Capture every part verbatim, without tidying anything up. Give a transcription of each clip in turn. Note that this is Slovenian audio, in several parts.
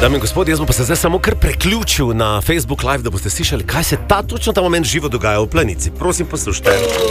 Dame in gospodje, jaz bom pa se zdaj samo kar preključil na Facebook Live, da boste slišali, kaj se ta točno ta moment živo dogaja v Planici. Prosim, poslušajte.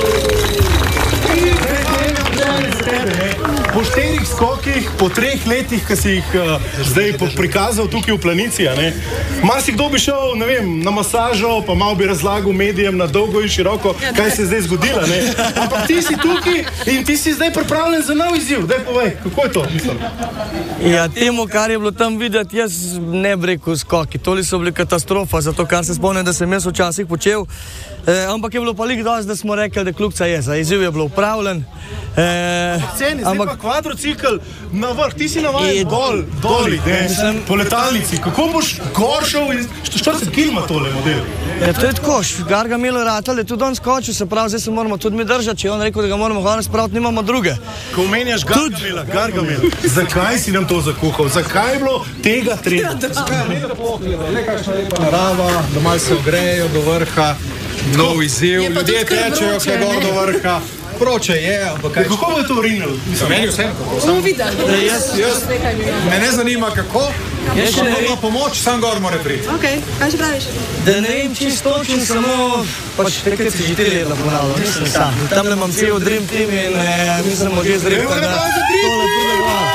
Po štirih skokih, po treh letih, ki si jih uh, zdaj prikazal tukaj v Planici, marsikdo bi šel, ne vem, na masažo, pa malo bi razlagal medijem na dolgo in široko, kaj se je zdaj zgodilo, ne? Ampak ti si tukaj in ti si zdaj pripravljen za nov izziv. Daj povej, kako je to? Mislim. Ja, temu, kar je bilo tam videti, jaz ne bi rekel skoki. Toli so bili katastrofa, zato kar se spomnim, da sem jaz včasih počel. Eh, ampak je bilo pa lik dosti, da smo rekli, da klukca je. Za izziv je bilo upravljen. Eh, Ceni, zdaj ampak... pa kvadrocikl na vrh, ti si navajen dol, doli, ne, sem... po letalnici. Kako boš gor šel in štirideset kilogramov tole model? Ja, to je tako, Gargamel ratal je tudi on skočil, se pravi, zdaj se moramo tudi mi držati, če je on rekel, da ga moramo hvala spraviti, nimamo druge. Ko omenjaš Gargamela, Gargamel, zakaj si nam to zakuhal? Zakaj je bilo tega treba? Nekakšna lepa narava, da malo se ogrejo do vrha, nov izziv, ljudje tečejo kaj gor do vrha. Vroče je, ampak kaj... Kako bo je to rinil? Meni vsem kako. Bomo videli. Me ne zanima kako. Jaz še ne pomoč, sam gor mora priti. Ok, kaj še praviš? Da ne vem čisto točno, samo pač nekaj si že štiri leta ponavljal, nisem sam. Tamle imam cel Dream Team in mislim, že zrepta, da tole pride gor.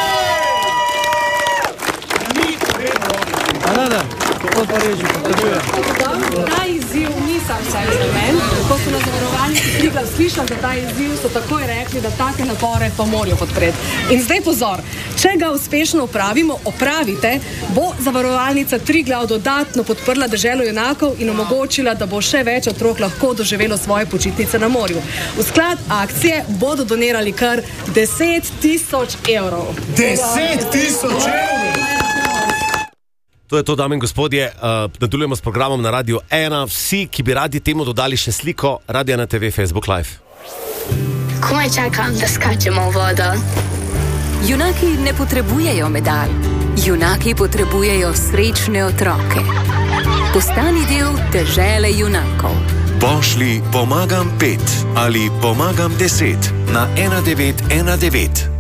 A da, da, to pa reži, potrebuje. Ta izziv nisem vse izmen. Ko so na zavarovalnici Triglav slišali za ta izziv, so takoj rekli, da take napore pa morajo podpreti. In zdaj pozor, če ga uspešno opravimo, opravite, bo zavarovalnica Triglav dodatno podprla deželo junakov in omogočila, da bo še več otrok lahko doživelo svoje počitnice na morju. V sklad akcije bodo donirali kar deset tisoč evrov. deset tisoč evrov! To je to, dame in gospodje, uh, nadaljujemo s programom na Radiu ena. Vsi, ki bi radi temu dodali še sliko, Radio ena T V, Facebook Live. Komaj čakam, da skačemo v vodo. Junaki ne potrebujejo medalj. Junaki potrebujejo srečne otroke. Postani del dežele junakov. Pošli pomagam pet ali pomagam deset na ena devet ena devet.